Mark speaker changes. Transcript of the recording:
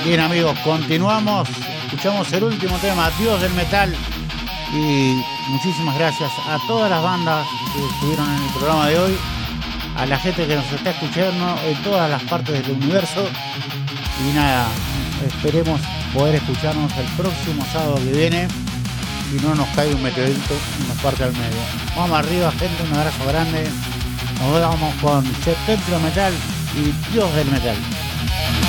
Speaker 1: Bien, amigos, continuamos. Escuchamos el último tema, Dios del Metal. Y muchísimas gracias a todas las bandas que estuvieron en el programa de hoy, a la gente que nos está escuchando en todas las partes del universo. Y nada, esperemos poder escucharnos el próximo sábado que viene y no nos cae un meteorito y nos parte al medio. Vamos arriba, gente, un abrazo grande. Nos vemos con Septentrion Metal y Dios del Metal.